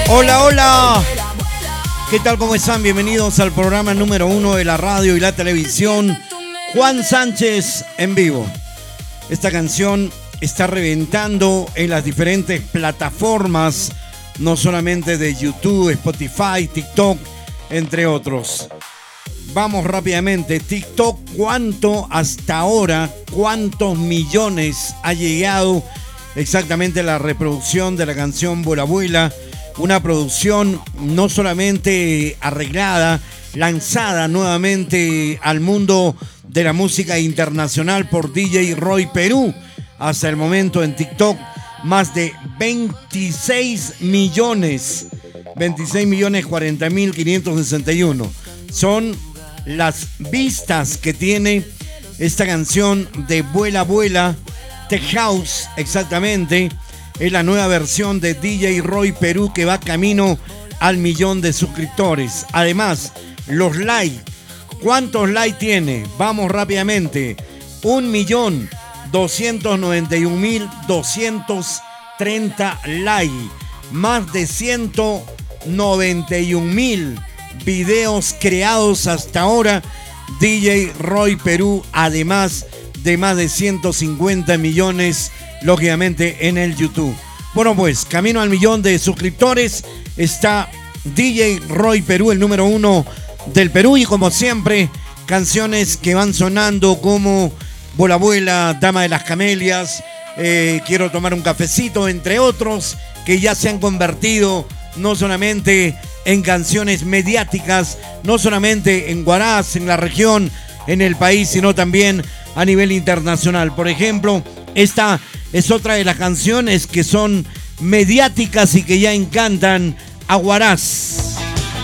Hola, hola. ¿Qué tal? ¿Cómo están? Bienvenidos al programa número 1 de la radio y la televisión. Juan Sánchez en vivo. Esta canción está reventando en las diferentes plataformas, no solamente de YouTube, Spotify, TikTok, entre otros. Vamos rápidamente. TikTok, ¿cuánto hasta ahora? ¿Cuántos millones ha llegado exactamente la reproducción de la canción Vuela Vuela? Una producción no solamente arreglada, lanzada nuevamente al mundo de la música internacional por DJ Roy Perú. Hasta el momento en TikTok, más de 26 millones 40.561. Son las vistas que tiene esta canción de Vuela Vuela, The House, exactamente. Es la nueva versión de DJ Roy Perú que va camino al 1.000.000 de suscriptores. Además, los likes. ¿Cuántos likes tiene? Vamos rápidamente. 1.291.230 likes. Más de 191.000 videos creados hasta ahora. DJ Roy Perú, además de más de 150 millones, lógicamente, en el YouTube. Bueno, pues, camino al 1.000.000 de suscriptores. Está DJ Roy Perú, el número 1 del Perú. Y como siempre, canciones que van sonando como Vuela Vuela, Dama de las Camelias, Quiero tomar un cafecito, entre otros, que ya se han convertido no solamente en canciones mediáticas, no solamente en Huaraz, en la región, en el país, sino también a nivel internacional. Por ejemplo, esta es otra de las canciones que son mediáticas y que ya encantan a Huaraz.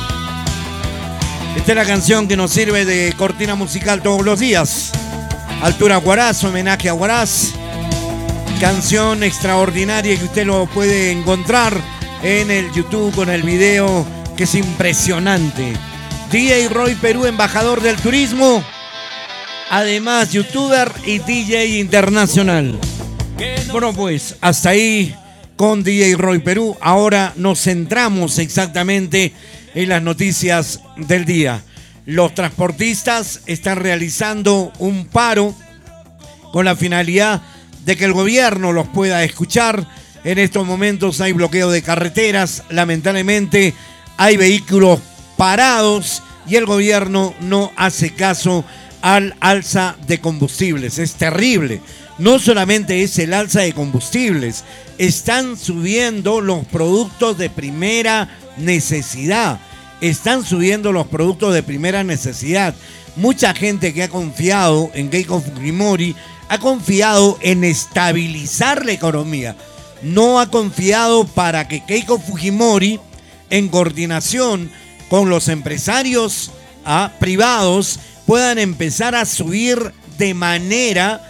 Esta es la canción que nos sirve de cortina musical todos los días. Altura Huaraz, homenaje a Huaraz. Canción extraordinaria que usted lo puede encontrar en el YouTube con el video que es impresionante. DJ Roy Perú, embajador del turismo, además youtuber y DJ internacional. Bueno, pues hasta ahí con DJ Roy Perú. Ahora nos centramos exactamente en las noticias del día. Los transportistas están realizando un paro con la finalidad de que el gobierno los pueda escuchar. En estos momentos hay bloqueo de carreteras, lamentablemente hay vehículos parados y el gobierno no hace caso al alza de combustibles. Es terrible. No solamente es el alza de combustibles, están subiendo los productos de primera necesidad. Están subiendo los productos de primera necesidad. Mucha gente que ha confiado en Keiko Fujimori ha confiado en estabilizar la economía. No ha confiado para que Keiko Fujimori, en coordinación con los empresarios privados, puedan empezar a subir de manera,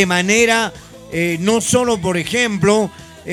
no solo, por ejemplo,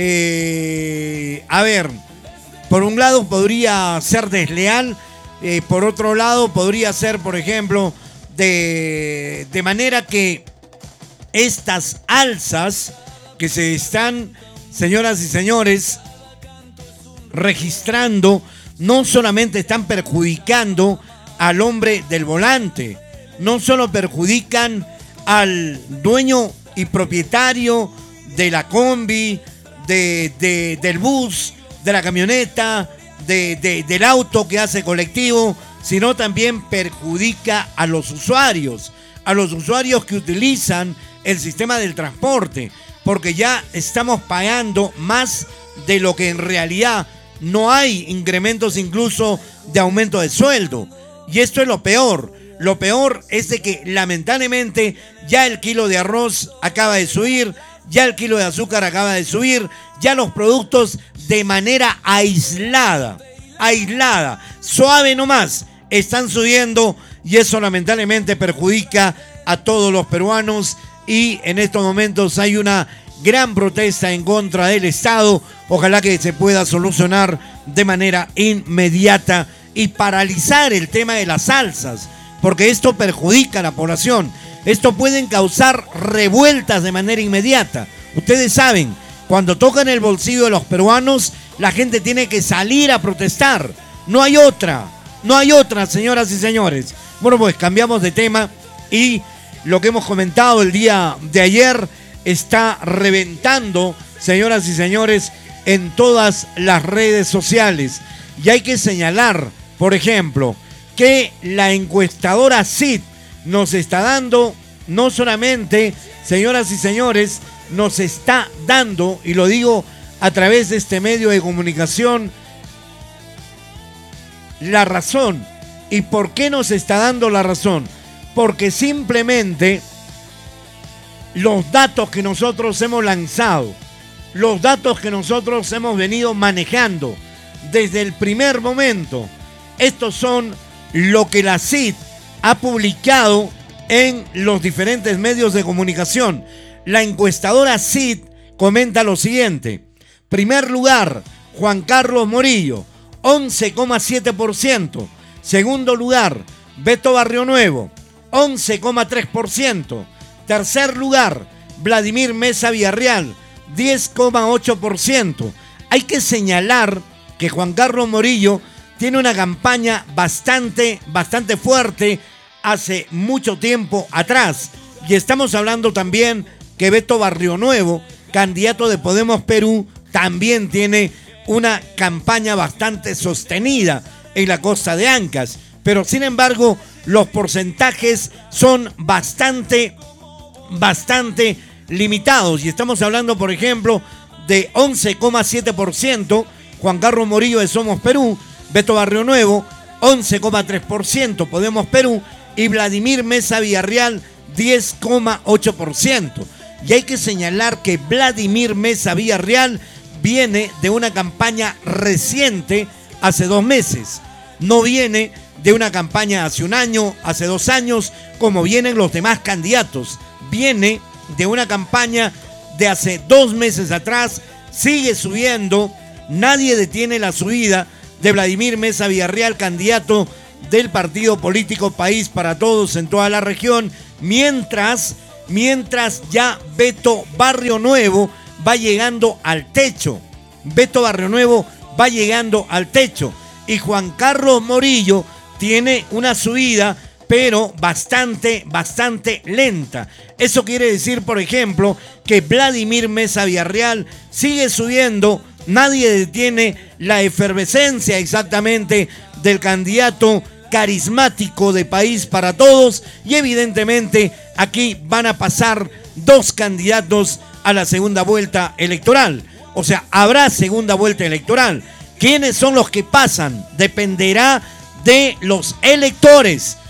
por un lado podría ser desleal, por otro lado podría ser, por ejemplo, de manera que estas alzas que se están, señoras y señores, registrando, no solamente están perjudicando al hombre del volante, no solo perjudican al dueño y propietario de la combi, del bus, de la camioneta, del auto que hace colectivo, sino también perjudica a los usuarios que utilizan el sistema del transporte, porque ya estamos pagando más de lo que en realidad no hay, incrementos incluso de aumento de sueldo. Y esto es lo peor. Lo peor es de que lamentablemente ya el kilo de arroz acaba de subir, ya el kilo de azúcar acaba de subir, ya los productos de manera aislada, suave nomás, están subiendo y eso lamentablemente perjudica a todos los peruanos. Y en estos momentos hay una gran protesta en contra del Estado. Ojalá que se pueda solucionar de manera inmediata y paralizar el tema de las alzas, porque esto perjudica a la población. Esto puede causar revueltas de manera inmediata. Ustedes saben, cuando tocan el bolsillo de los peruanos, La gente tiene que salir a protestar. No hay otra, señoras y señores. Bueno, pues cambiamos de tema y lo que hemos comentado el día de ayer está reventando, señoras y señores, en todas las redes sociales. Y hay que señalar, por ejemplo, que la encuestadora CID nos está dando, no solamente, señoras y señores, nos está dando, y lo digo a través de este medio de comunicación, la razón. ¿Y por qué nos está dando la razón? Porque simplemente los datos que nosotros hemos lanzado, los datos que nosotros hemos venido manejando desde el primer momento, estos son lo que la CID ha publicado en los diferentes medios de comunicación. La encuestadora CID comenta lo siguiente. Primer lugar, Juan Carlos Morillo, 11,7%. Segundo lugar, Beto Barrionuevo, 11,3%. Tercer lugar, Vladimir Meza Villarreal, 10,8%. Hay que señalar que Juan Carlos Morillo tiene una campaña bastante fuerte hace mucho tiempo atrás. Y estamos hablando también que Beto Barrionuevo, candidato de Podemos Perú, también tiene una campaña bastante sostenida en la costa de Ancash. Pero sin embargo, los porcentajes son bastante limitados. Y estamos hablando, por ejemplo, de 11,7%, Juan Carlos Morillo de Somos Perú, Beto Barrionuevo, 11,3%, Podemos Perú, y Vladimir Meza Villarreal, 10,8%. Y hay que señalar que Vladimir Meza Villarreal viene de una campaña reciente, hace 2 meses. No viene de una campaña hace 1 año, hace 2 años, como vienen los demás candidatos. Viene de una campaña de hace 2 meses atrás, sigue subiendo, nadie detiene la subida de Vladimir Meza Villarreal, candidato del partido político País para Todos en toda la región, mientras ya Beto Barrionuevo va llegando al techo. Beto Barrionuevo va llegando al techo. Y Juan Carlos Morillo tiene una subida, pero bastante lenta. Eso quiere decir, por ejemplo, que Vladimir Meza Villarreal sigue subiendo. Nadie detiene la efervescencia exactamente del candidato carismático de País para Todos. Y evidentemente aquí van a pasar 2 candidatos a la segunda vuelta electoral. O sea, habrá segunda vuelta electoral. ¿Quiénes son los que pasan? Dependerá de los electores.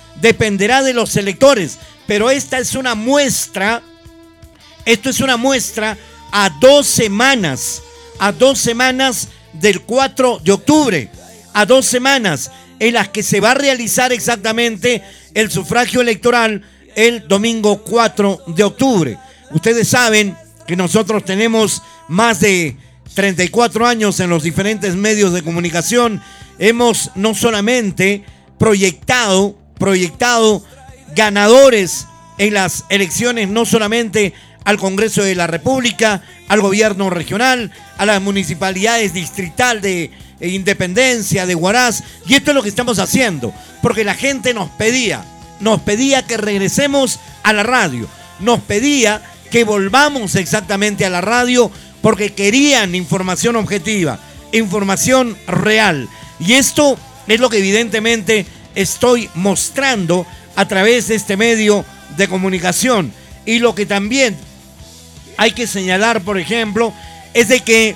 Pero esta es una muestra. Esto es una muestra a 2 semanas. A 2 semanas del 4 de octubre. A 2 semanas en las que se va a realizar exactamente el sufragio electoral el domingo 4 de octubre. Ustedes saben que nosotros tenemos más de 34 años en los diferentes medios de comunicación. Hemos no solamente proyectado ganadores en las elecciones, no solamente al Congreso de la República, al gobierno regional, a las municipalidades distrital de Independencia, de Huaraz, y esto es lo que estamos haciendo, porque la gente nos pedía que regresemos a la radio, nos pedía que volvamos exactamente a la radio, porque querían información objetiva, información real, y esto es lo que evidentemente estoy mostrando a través de este medio de comunicación. Y lo que también hay que señalar, por ejemplo, es de que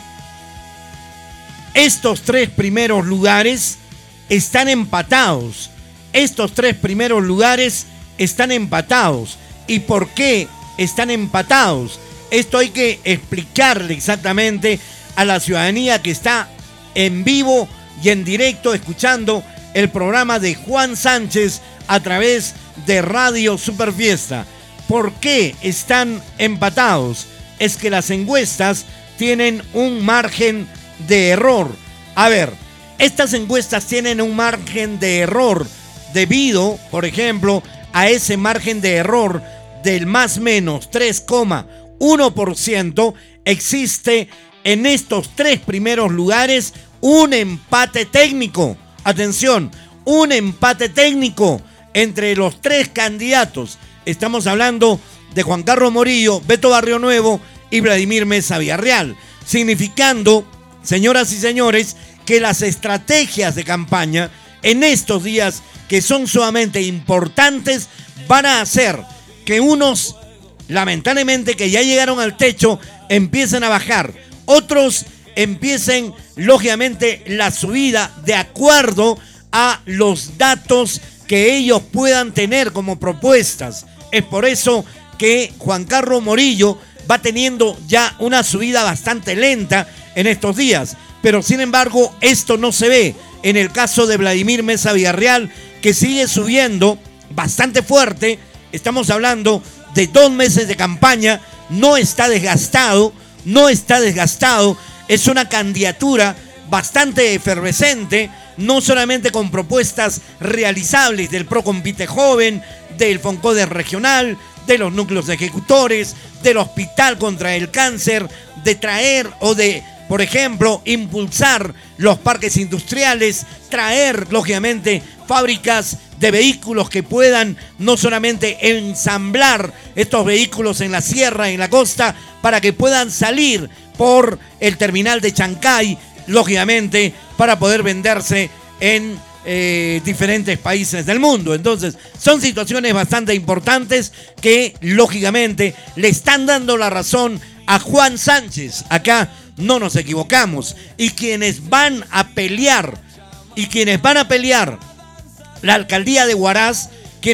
estos 3 primeros lugares están empatados. Estos 3 primeros lugares están empatados. ¿Y por qué están empatados? Esto hay que explicarle exactamente a la ciudadanía que está en vivo y en directo escuchando el programa de Juan Sánchez a través de Radio Superfiesta. ¿Por qué están empatados? Es que las encuestas tienen un margen de error. A ver, estas encuestas tienen un margen de error debido, por ejemplo, a ese margen de error del más menos 3,1% existe en estos 3 primeros lugares un empate técnico. Atención, un empate técnico entre los 3 candidatos. Estamos hablando de Juan Carlos Morillo, Beto Barrionuevo y Vladimir Meza Villarreal, significando, señoras y señores, que las estrategias de campaña en estos días, que son sumamente importantes, van a hacer que unos, lamentablemente, que ya llegaron al techo, empiecen a bajar. Otros empiecen, lógicamente, la subida de acuerdo a los datos que ellos puedan tener como propuestas. Es por eso que Juan Carlos Morillo va teniendo ya una subida bastante lenta en estos días. Pero sin embargo, esto no se ve en el caso de Vladimir Meza Villarreal, que sigue subiendo bastante fuerte. Estamos hablando de 2 meses de campaña, no está desgastado, es una candidatura bastante efervescente, no solamente con propuestas realizables del Procompite Joven, del FONCODE regional, de los núcleos ejecutores, del Hospital contra el Cáncer, de traer o de, por ejemplo, impulsar los parques industriales, traer, lógicamente, fábricas de vehículos que puedan no solamente ensamblar estos vehículos en la sierra, en la costa, para que puedan salir por el terminal de Chancay, lógicamente, para poder venderse en diferentes países del mundo. Entonces, son situaciones bastante importantes que, lógicamente, le están dando la razón a Juan Sánchez. Acá no nos equivocamos. Y quienes van a pelear la alcaldía de Huaraz,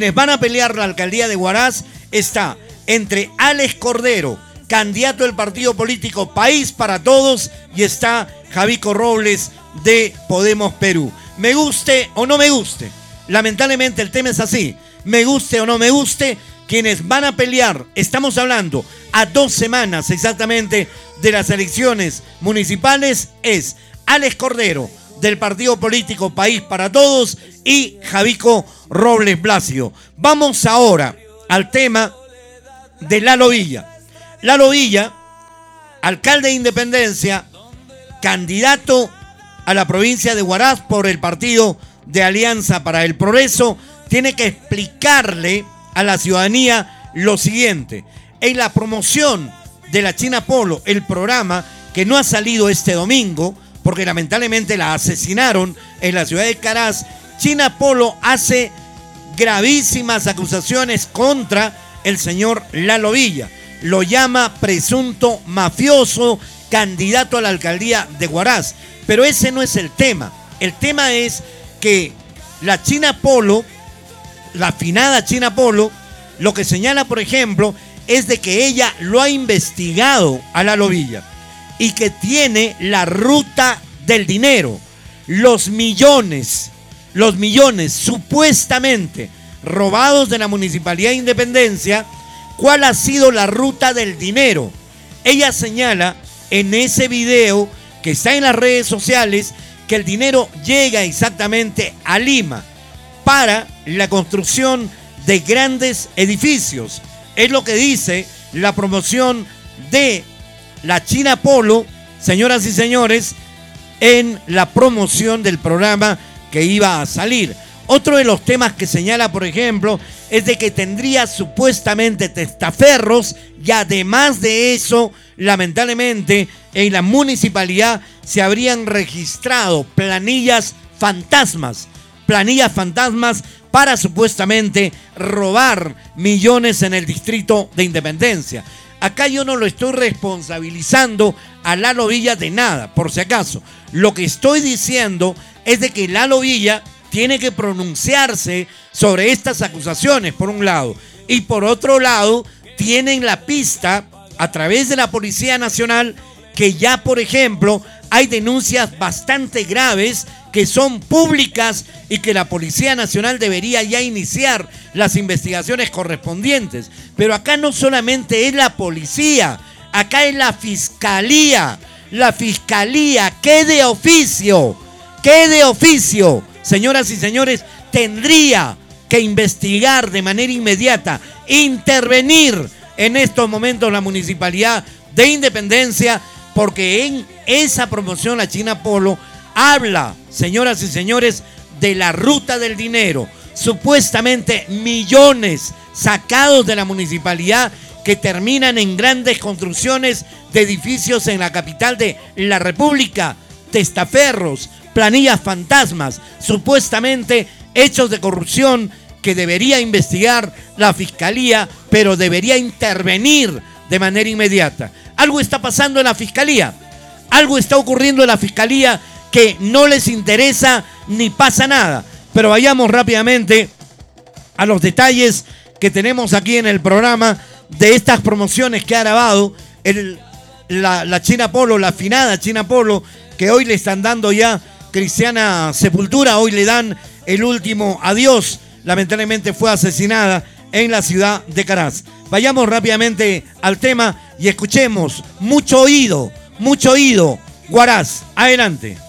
está entre Alex Cordero, candidato del partido político País para Todos, y está Javico Robles de Podemos Perú. Me guste o no me guste, lamentablemente el tema es así, me guste o no me guste, quienes van a pelear, estamos hablando a 2 semanas exactamente de las elecciones municipales, es Alex Cordero del partido político País para Todos y Javico Robles Blasio. Vamos ahora al tema de Lalo Villa. Lalo Villa, alcalde de Independencia, candidato a la provincia de Huaraz por el partido de Alianza para el Progreso, tiene que explicarle a la ciudadanía lo siguiente. En la promoción de la China Polo, el programa que no ha salido este domingo, porque lamentablemente la asesinaron en la ciudad de Caraz, China Polo hace gravísimas acusaciones contra el señor Lalo Villa. Lo llama presunto mafioso, candidato a la alcaldía de Huaraz. Pero ese no es el tema. El tema es que la China Polo, la afinada China Polo, lo que señala, por ejemplo, es de que ella lo ha investigado a Lalo Villa y que tiene la ruta del dinero, los millones supuestamente robados de la Municipalidad de Independencia. ¿Cuál ha sido la ruta del dinero? Ella señala en ese video que está en las redes sociales que el dinero llega exactamente a Lima para la construcción de grandes edificios. Es lo que dice la promoción de la China Polo, señoras y señores, en la promoción del programa que iba a salir. Otro de los temas que señala, por ejemplo, es de que tendría supuestamente testaferros y además de eso, lamentablemente, en la municipalidad se habrían registrado planillas fantasmas para supuestamente robar millones en el distrito de Independencia. Acá yo no lo estoy responsabilizando a Lalo Villa de nada, por si acaso. Lo que estoy diciendo es de que Lalo Villa tiene que pronunciarse sobre estas acusaciones, por un lado. Y por otro lado, tienen la pista a través de la Policía Nacional que ya, por ejemplo, hay denuncias bastante graves que son públicas y que la Policía Nacional debería ya iniciar las investigaciones correspondientes. Pero acá no solamente es la policía, acá es la fiscalía. La fiscalía, que de oficio, señoras y señores, tendría que investigar de manera inmediata, intervenir en estos momentos la Municipalidad de Independencia, porque en esa promoción la China Polo habla, señoras y señores, de la ruta del dinero. Supuestamente millones sacados de la municipalidad que terminan en grandes construcciones de edificios en la capital de la República, testaferros, planillas fantasmas, supuestamente hechos de corrupción que debería investigar la Fiscalía, pero debería intervenir de manera inmediata. Algo está pasando en la Fiscalía, algo está ocurriendo en la Fiscalía que no les interesa ni pasa nada. Pero vayamos rápidamente a los detalles que tenemos aquí en el programa de estas promociones que ha grabado la China Polo, la afinada China Polo, que hoy le están dando ya cristiana sepultura, hoy le dan el último adiós. Lamentablemente fue asesinada en la ciudad de Caraz. Vayamos rápidamente al tema y escuchemos mucho oído, Huaraz. Adelante.